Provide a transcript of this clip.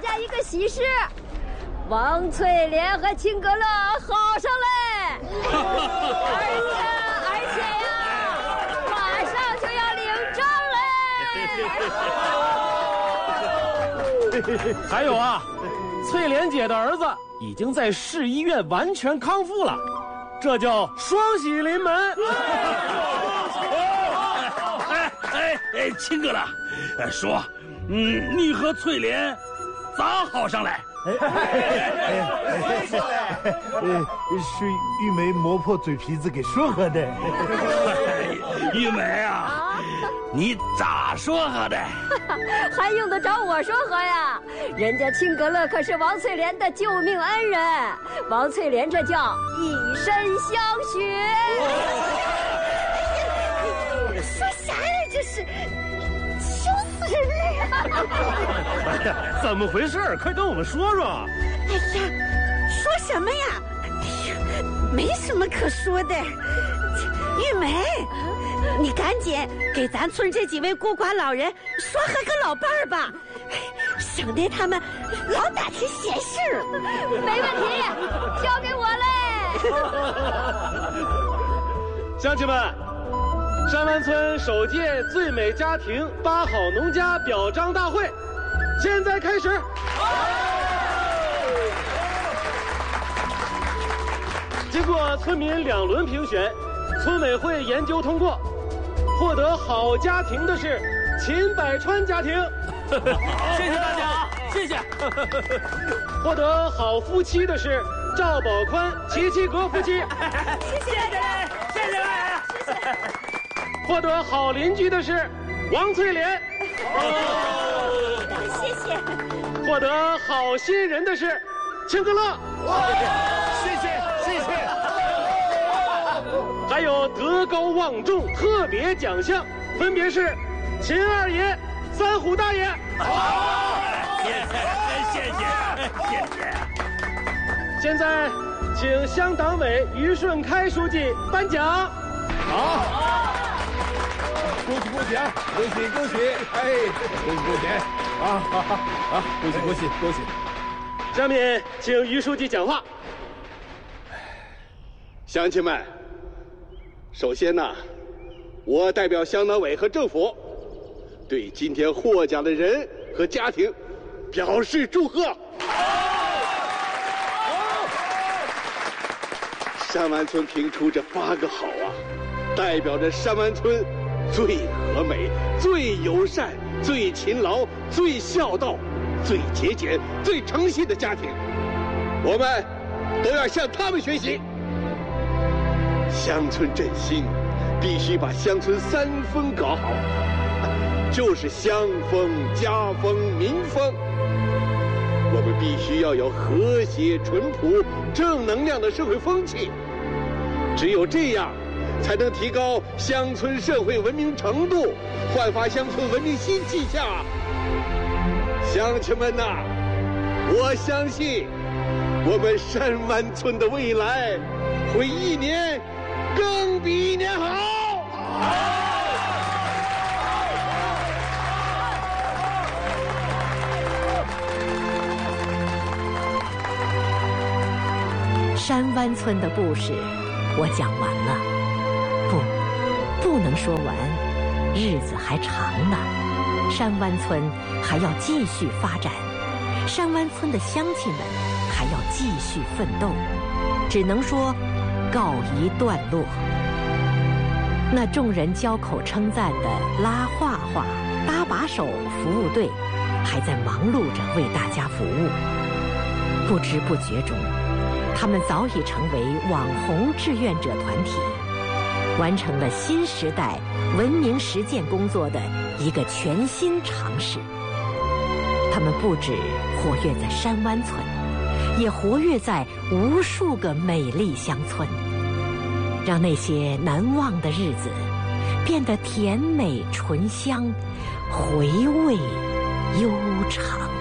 下一个喜事，王翠莲和秦格乐好上来，而且呀，马上就要领证嘞。 还有啊，翠莲姐的儿子已经在市医院完全康复了，这叫双喜临门。 秦哥了，说，你和翠莲咋好上来？ 是玉梅磨破嘴皮子给说和的。 玉梅啊，你咋说和的？ 还用得着我说和呀？人家秦格乐可是王翠莲的救命恩人，王翠莲这叫以身相许。 说啥呀？这是羞死人了呀！ 怎么回事？快跟我们说说。 哎呀，说什么呀？没什么可说的。玉梅，你赶紧给咱村这几位孤寡老人说和个老伴儿吧，省得他们老打听闲事儿。 没问题，交给我嘞。 乡亲们，山湾村首届最美家庭8好农家表彰大会现在开始。经过村民2轮评选，村委会研究通过，获得好家庭的是秦百川家庭。 谢谢大家，谢谢。 获得好夫妻的是赵宝宽、齐齐格夫妻。 谢谢，谢谢。 获得好邻居的是王翠莲。 谢谢。 获得好新人的是秦格乐。 谢谢。 还有德高望重特别奖项，分别是秦二爷、三虎大爷。 谢谢。 现在请乡党委于顺开书记颁奖。 好，恭喜！恭喜！恭喜！ 下面请于书记讲话。 乡亲们，首先呢，我代表乡党委和政府，对今天获奖的人和家庭表示祝贺。山湾村评出这8个好啊，代表着山湾村最和美、最友善、最勤劳、最孝道、最节俭、最诚信的家庭，我们都要向他们学习。乡村振兴，必须把乡村3风搞好，就是乡风、家风、民风。我们必须要有和谐、淳朴、正能量的社会风气，只有这样，才能提高乡村社会文明程度，焕发乡村文明新气象。乡亲们呐，我相信我们山湾村的未来会1年更比1年好。 山湾村的故事我讲完了，不能说完，日子还长呢。山湾村还要继续发展，山湾村的乡亲们还要继续奋斗，只能说告一段落。那众人交口称赞的拉画画、搭把手服务队还在忙碌着为大家服务，不知不觉中，他们早已成为网红志愿者团体，完成了新时代文明实践工作的一个全新尝试。他们不止活跃在山湾村，也活跃在无数个美丽乡村，让那些难忘的日子变得甜美醇香，回味悠长。